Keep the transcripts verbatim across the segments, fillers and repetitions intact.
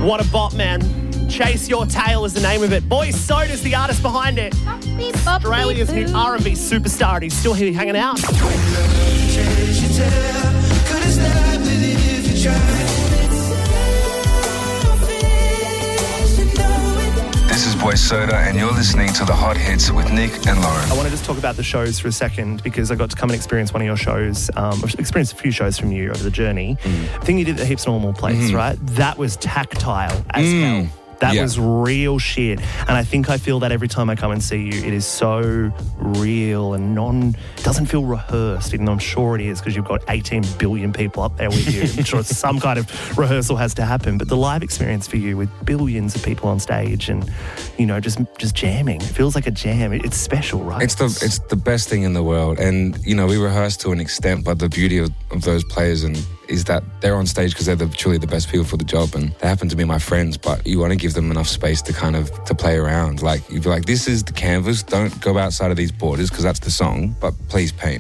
What a bop, man. Chase Your Tail is the name of it. Boy Soda's the artist behind it. Australia's new R and B superstar, and he's still here hanging out. This is Boy Soda, and you're listening to The Hot Hits with Nick and Lauren. I want to just talk about the shows for a second, because I got to come and experience one of your shows. Um, I've experienced a few shows from you over the journey. Mm. The thing you did at the Heaps Normal place, mm. right? That was tactile as Mm. hell. That yeah. was real shit. And I think I feel that every time I come and see you, it is so real and non, doesn't feel rehearsed, even though I'm sure it is, because you've got eighteen billion people up there with you. I'm sure some kind of rehearsal has to happen. But the live experience for you with billions of people on stage and, you know, just just jamming, it feels like a jam. It's special, right? It's the it's the best thing in the world. And, you know, we rehearse to an extent, but the beauty of, of those players and is that they're on stage because they're the, truly the best people for the job, and they happen to be my friends, but you want to give them enough space to kind of to play around. Like, you'd be like, this is the canvas, don't go outside of these borders because that's the song, but please paint.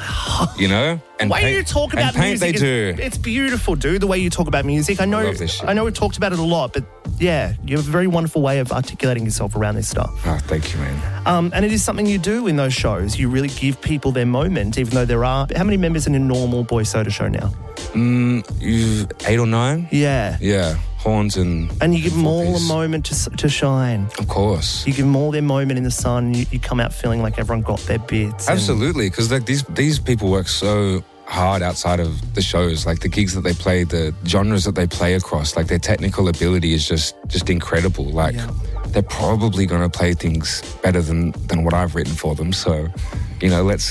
You know? And the way paint, you talk about and paint music, they is, do. It's beautiful, dude, the way you talk about music. I know, I love this shit. I know we've talked about it a lot, but yeah, you have a very wonderful way of articulating yourself around this stuff. Oh, thank you, man. Um, and it is something you do in those shows. You really give people their moment, even though there are... How many members in a normal Boy Soda show now? Mm, you eight or nine? Yeah. Yeah. Horns and... And you give them all piece. a moment to to shine. Of course. You give them all their moment in the sun. You, you come out feeling like everyone got their bits. Absolutely, because like these these people work so hard outside of the shows, like the gigs that they play, the genres that they play across, like their technical ability is just just incredible. Like Yeah. they're probably going to play things better than than what I've written for them. So, you know, let's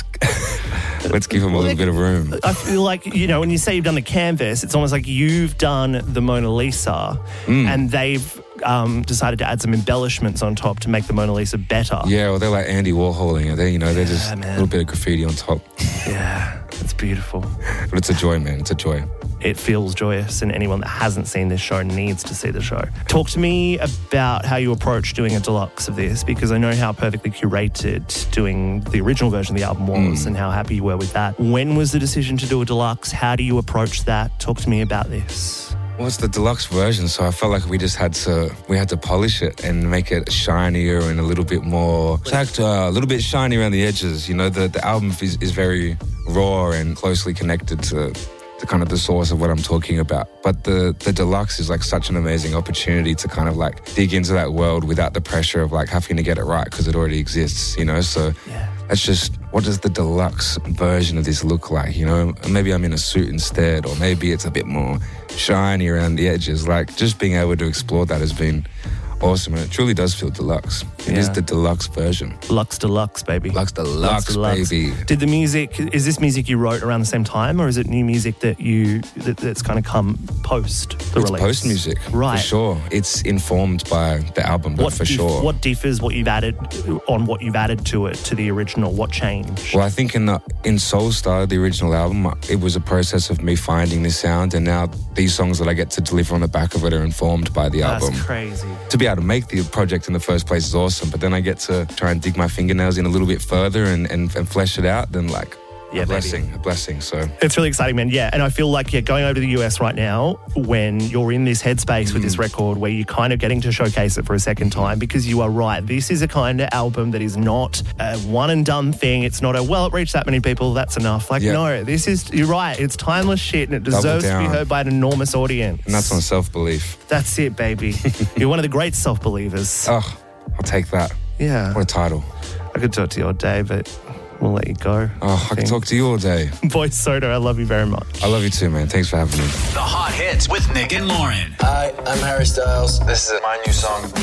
let's give them a little bit of room. I feel like, you know, when you say you've done the canvas, it's almost like you've done the Mona Lisa Mm. and they've um, decided to add some embellishments on top to make the Mona Lisa better. Yeah, well, they're like Andy Warholing it. They, you know, they're just Yeah, a man. little bit of graffiti on top. Yeah, it's beautiful. But it's a joy, man. It's a joy. It feels joyous, and anyone that hasn't seen this show needs to see the show. Talk to me about how you approach doing a deluxe of this, because I know how perfectly curated doing the original version of the album was Mm. and how happy you were with that. When was the decision to do a deluxe? How do you approach that? Talk to me about this. Well, it's the deluxe version, so I felt like we just had to we had to polish it and make it shinier and a little bit more tact, uh, a little bit shiny around the edges. You know, the the album is, is very raw and closely connected to the kind of the source of what I'm talking about. But the the deluxe is like such an amazing opportunity to kind of like dig into that world without the pressure of like having to get it right because it already exists. You know, so. Yeah. That's just, what does the deluxe version of this look like? You know, maybe I'm in a suit instead, or maybe it's a bit more shiny around the edges. Like, just being able to explore that has been awesome, and it truly does feel deluxe. It Yeah. is the deluxe version. Lux Deluxe, baby. Lux Deluxe, baby. Did the music, is this music you wrote around the same time, or is it new music that you, that, that's kind of come post the It's release? post music, Right. for sure. It's informed by the album, but What for dif- sure. What differs what you've added on what you've added to it, to the original? What changed? Well, I think in the, in Soul Star, the original album, it was a process of me finding this sound, and now these songs that I get to deliver on the back of it are informed by the That's album. crazy. To be able to make the project in the first place is awesome, but then I get to try and dig my fingernails in a little bit further and, and, and flesh it out, then like Yeah, a baby. blessing, a blessing. So It's really exciting, man. Yeah, and I feel like, yeah, going over to the U S right now, when you're in this headspace with this record where you're kind of getting to showcase it for a second time, because you are right. This is a kind of album that is not a one and done thing. It's not a, well, it reached that many people, that's enough. Like, Yeah. no, this is, you're right. It's timeless shit, and it Double deserves to be down. heard by an enormous audience. and that's on self-belief. That's it, baby. You're one of the great self-believers. Oh, I'll take that. Yeah. What a title. I could talk to you all day, but we'll let you go. Oh, I can think. talk to you all day. Boy Soda, I love you very much. I love you too, man. Thanks for having me. The Hot Hits with Nick and Lauren. Hi, I'm Harry Styles. This is my new song.